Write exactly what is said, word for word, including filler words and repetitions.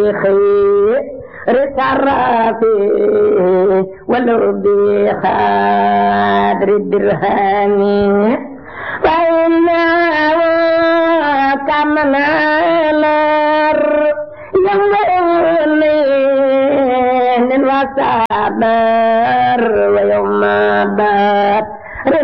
رسرافي ولو بخادر الدرهم فإنه كمن نار يوم وصبر ويوم بات